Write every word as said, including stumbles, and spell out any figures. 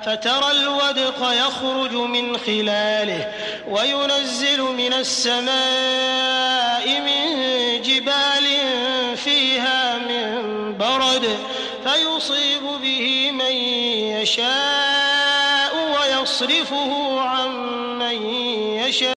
فترى الودق يخرج من خلاله وينزل من السماء من جبال فيها من برد فيصيب به من يشاء ويصرفه عن من يشاء